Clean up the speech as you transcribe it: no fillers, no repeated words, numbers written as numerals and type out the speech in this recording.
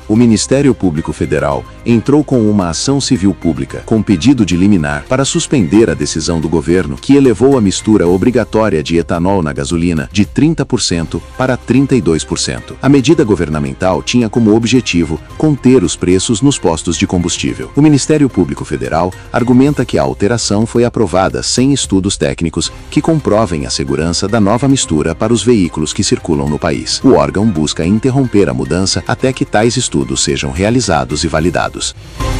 o Ministério Público Federal entrou com uma ação civil pública com pedido de liminar para suspender a decisão do governo que elevou a mistura obrigatória de etanol na gasolina de 30% para 32%. A medida governamental tinha como objetivo conter os preços nos postos de combustível. O Ministério Público Federal argumenta que a alteração foi aprovada sem estudos técnicos que comprovem a segurança da nova mistura para os veículos que circulam no país. O órgão busca interromper a mudança até que tais estudos sejam realizados e validados.